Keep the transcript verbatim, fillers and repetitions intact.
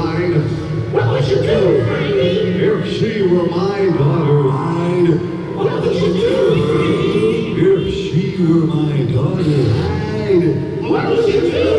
mine. What would you do, Frankie? If she were my daughter, I'd. What would you do, Frankie? If she were my daughter, I'd. What would you do?